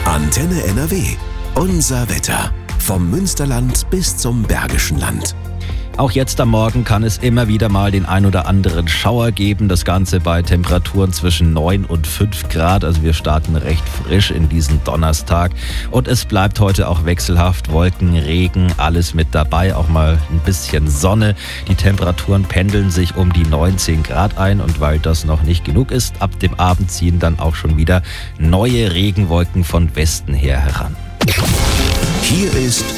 Antenne NRW. Unser Wetter. Vom Münsterland bis zum Bergischen Land. Auch jetzt am Morgen kann es immer wieder mal den ein oder anderen Schauer geben. Das Ganze bei Temperaturen zwischen 9 und 5 Grad. Also wir starten recht frisch in diesen Donnerstag. Und es bleibt heute auch wechselhaft. Wolken, Regen, alles mit dabei. Auch mal ein bisschen Sonne. Die Temperaturen pendeln sich um die 19 Grad ein. Und weil das noch nicht genug ist, ab dem Abend ziehen dann auch schon wieder neue Regenwolken von Westen her heran. Hier ist